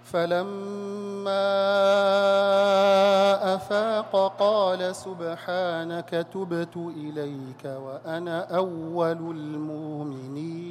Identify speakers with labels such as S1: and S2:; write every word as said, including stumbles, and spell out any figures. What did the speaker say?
S1: فلما أفاق قال سبحانك تبت إليك وأنا أول المؤمنين.